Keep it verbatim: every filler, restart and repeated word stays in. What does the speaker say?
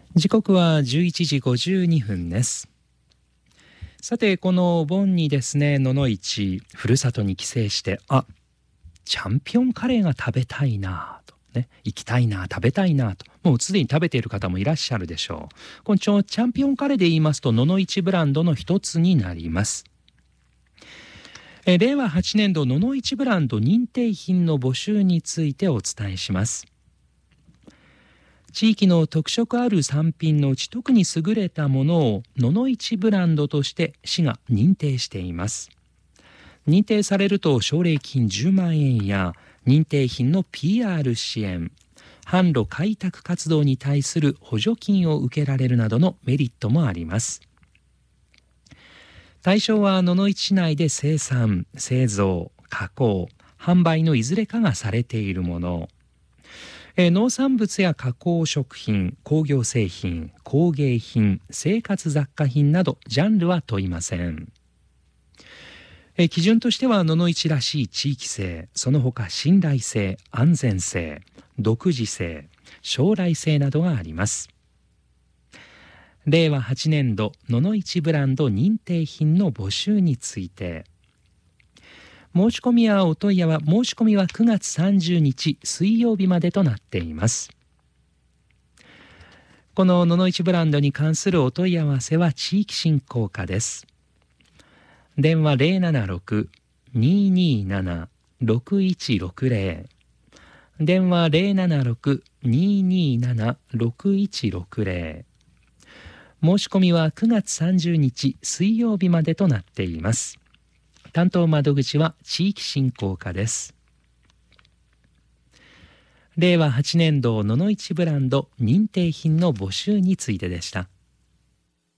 時刻はじゅういちじごじゅうにふんです。さて、このお盆にですね、野々市ふるさとに帰省して、あ、チャンピオンカレーが食べたいなとね、行きたいな、食べたいなと、もうすでに食べている方もいらっしゃるでしょう。このチャンピオンカレーで言いますと、野々市ブランドの一つになります。えれいわはちねんど野々市ブランド認定品の募集についてお伝えします。地域の特色ある産品のうち特に優れたものを野々市ブランドとして市が認定しています。認定されると奨励金じゅうまんえんや認定品の ピーアール 支援、販路開拓活動に対する補助金を受けられるなどのメリットもあります。対象は野々市市内で生産、製造、加工、販売のいずれかがされているもの、農産物や加工食品、工業製品、工芸品、生活雑貨品などジャンルは問いません。基準としては野々市らしい地域性、その他信頼性、安全性、独自性、将来性などがあります。れいわはちねんど野々市ブランド認定品の募集について、申し込みやお問い合わせ、申し込みはくがつさんじゅうにち水曜日までとなっています。この野々市ブランドに関するお問い合わせは地域振興課です。電話 ゼロななろく にーにーなな ろくいちろくゼロ、電話 ゼロななろく にーにーなな ろくいちろくゼロ、申し込みはくがつさんじゅうにち水曜日までとなっています。担当窓口は地域振興課です。れいわはちねんど野々市ブランド認定品の募集についてでした。